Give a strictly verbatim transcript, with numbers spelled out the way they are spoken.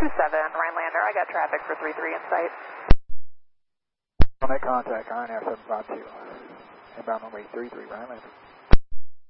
two seven, Rhinelander. I got traffic for three three in sight. On that contact, Ryanair seven five two. Inbound runway three three, Rhinelander.